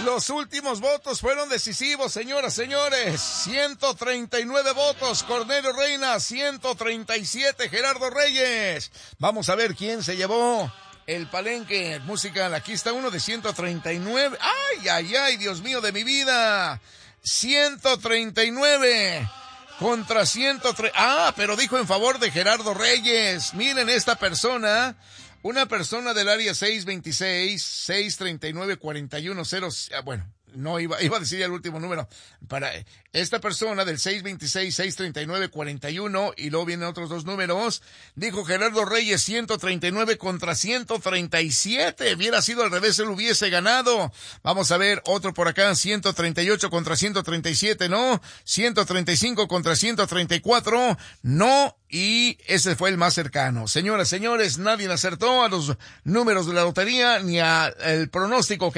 Los últimos votos fueron decisivos, señoras, señores. 139 votos, Cornelio Reina, 137, Gerardo Reyes. Vamos a ver quién se llevó el palenque musical. Aquí está uno de 139. ¡Ay, ay, ay, Dios mío de mi vida! 139 contra 103. Pero dijo en favor de Gerardo Reyes. Miren esta persona. Una persona del área 626-639-4100, bueno, no iba a decir el último número. Para esta persona del 626-639-41, y luego vienen otros dos números, dijo Gerardo Reyes 139 contra 137. Hubiera sido al revés, él hubiese ganado. Vamos a ver otro por acá, 138 contra 137, no. 135 contra 134, no. Y ese fue el más cercano. Señoras, señores, nadie acertó a los números de la lotería ni al pronóstico que